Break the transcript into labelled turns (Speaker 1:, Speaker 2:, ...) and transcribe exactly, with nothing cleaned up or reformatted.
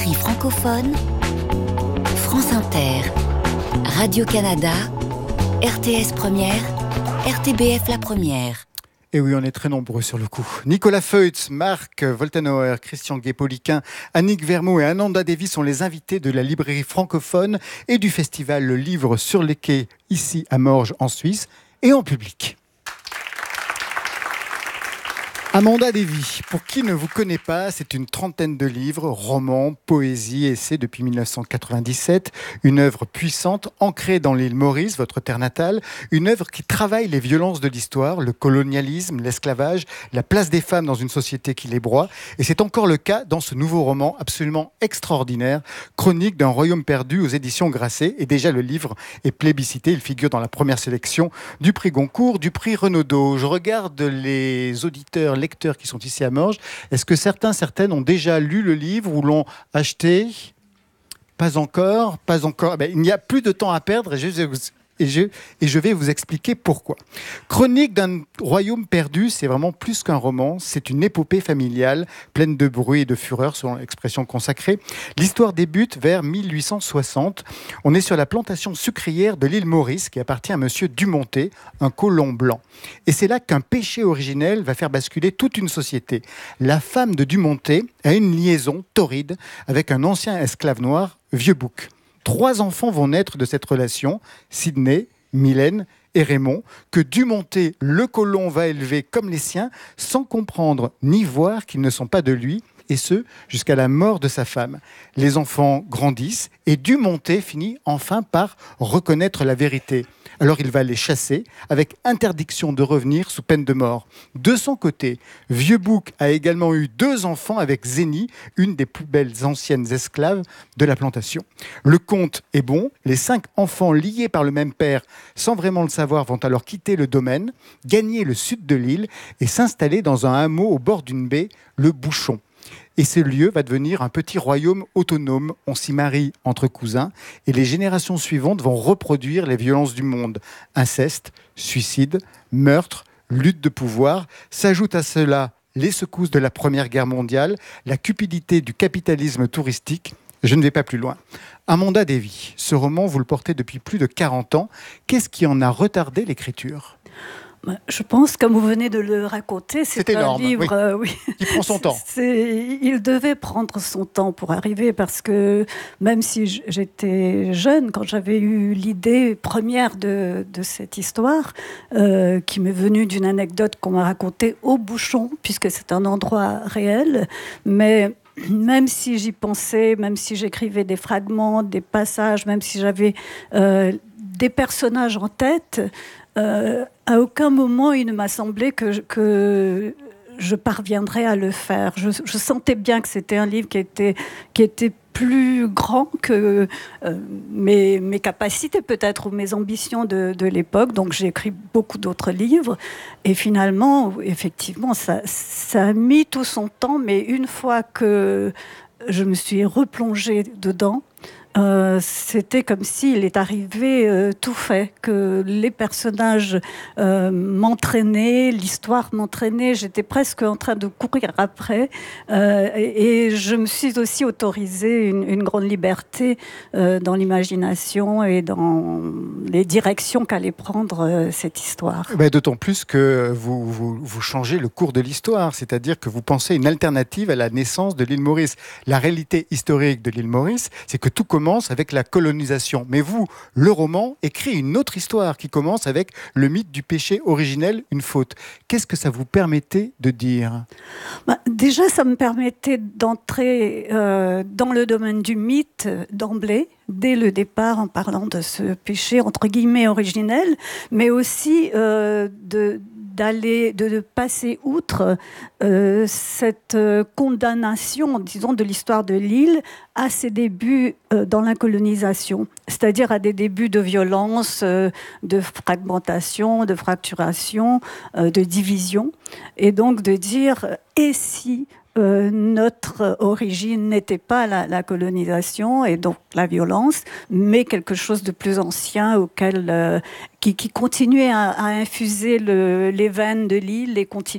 Speaker 1: librairie francophone, France Inter, Radio-Canada, R T S Première, R T B F La Première.
Speaker 2: Et oui, on est très nombreux sur le coup. Nicolas Feutz, Marc Woltenauer, Christian Guépoliquin, Annick Vermaux et Ananda Devi sont les invités de la librairie francophone et du festival Le Livre sur les quais, ici à Morges en Suisse, et en public. Amanda Devi, pour qui ne vous connaît pas, c'est une trentaine de livres, romans, poésie, essais depuis dix-neuf cent quatre-vingt-dix-sept. Une œuvre puissante, ancrée dans l'île Maurice, votre terre natale. Une œuvre qui travaille les violences de l'histoire, le colonialisme, l'esclavage, la place des femmes dans une société qui les broie. Et c'est encore le cas dans ce nouveau roman absolument extraordinaire, Chronique d'un royaume perdu aux éditions Grasset. Et déjà le livre est plébiscité, il figure dans la première sélection du prix Goncourt, du prix Renaudot. Je regarde les auditeurs, lecteurs qui sont ici à Morges. Est-ce que certains, certaines ont déjà lu le livre ou l'ont acheté ? Pas encore, pas encore. Ben, il n'y a plus de temps à perdre et je, et, je, et je vais vous expliquer pourquoi. Chronique d'un royaume perdu, c'est vraiment plus qu'un roman. C'est une épopée familiale pleine de bruit et de fureur, selon l'expression consacrée. L'histoire débute vers mille huit cent soixante. On est sur la plantation sucrière de l'île Maurice qui appartient à monsieur Dumontet, un colon blanc. Et c'est là qu'un péché originel va faire basculer toute une société. La femme de Dumontet a une liaison torride avec un ancien esclave noir, Vieux-Bouc. Trois enfants vont naître de cette relation, Sidney, Mylène et Raymond, que Dumontet, le colon, va élever comme les siens, sans comprendre ni voir qu'ils ne sont pas de lui, et ce, jusqu'à la mort de sa femme. Les enfants grandissent et Dumontet finit enfin par reconnaître la vérité. Alors il va les chasser avec interdiction de revenir sous peine de mort. De son côté, Vieux-Bouc a également eu deux enfants avec Zénie, une des plus belles anciennes esclaves de la plantation. Le conte est bon, les cinq enfants liés par le même père, sans vraiment le savoir, vont alors quitter le domaine, gagner le sud de l'île et s'installer dans un hameau au bord d'une baie, le Bouchon. Et ce lieu va devenir un petit royaume autonome. On s'y marie entre cousins et les générations suivantes vont reproduire les violences du monde. Inceste, suicide, meurtre, lutte de pouvoir. S'ajoutent à cela les secousses de la Première Guerre mondiale, la cupidité du capitalisme touristique. Je ne vais pas plus loin. Amanda Devi, ce roman, vous le portez depuis plus de quarante ans. Qu'est-ce qui en a retardé l'écriture ?
Speaker 3: Je pense, comme vous venez de le raconter, c'est, c'est un énorme, livre...
Speaker 2: Oui.
Speaker 3: Euh, oui.
Speaker 2: Il prend son temps.
Speaker 3: C'est, il devait prendre son temps pour arriver, parce que même si j'étais jeune, quand j'avais eu l'idée première de, de cette histoire, euh, qui m'est venue d'une anecdote qu'on m'a racontée au Bouchon, puisque c'est un endroit réel, mais... Même si j'y pensais, même si j'écrivais des fragments, des passages, même si j'avais euh, des personnages en tête, euh, à aucun moment il ne m'a semblé que, que je parviendrais à le faire. Je, je sentais bien que c'était un livre qui était, qui était plus grand que euh, mes, mes capacités peut-être ou mes ambitions de, de l'époque. Donc j'ai écrit beaucoup d'autres livres et finalement, effectivement, ça, ça a mis tout son temps, mais une fois que je me suis replongée dedans, Euh, c'était comme s'il est arrivé euh, tout fait, que les personnages euh, m'entraînaient, l'histoire m'entraînait, j'étais presque en train de courir après euh, et, et je me suis aussi autorisée une, une grande liberté euh, dans l'imagination et dans les directions qu'allait prendre euh, cette histoire.
Speaker 2: Ben, d'autant plus que vous, vous, vous changez le cours de l'histoire, c'est-à-dire que vous pensez une alternative à la naissance de l'île Maurice. La réalité historique de l'île Maurice, c'est que tout commence avec la colonisation. Mais vous, le roman, écrit une autre histoire qui commence avec le mythe du péché originel, une faute. Qu'est-ce que ça vous permettait de dire ?
Speaker 3: Bah, déjà, ça me permettait d'entrer euh, dans le domaine du mythe d'emblée, dès le départ, en parlant de ce péché, entre guillemets, originel, mais aussi euh, de d'aller, de, de passer outre euh, cette euh, condamnation, disons, de l'histoire de l'île à ses débuts euh, dans la colonisation, c'est-à-dire à des débuts de violence, euh, de fragmentation, de fracturation, euh, de division, et donc de dire, et si Euh, notre origine n'était pas la, la colonisation et donc la violence, mais quelque chose de plus ancien auquel, euh, qui, qui continuait à, à infuser le, les veines de l'île et continue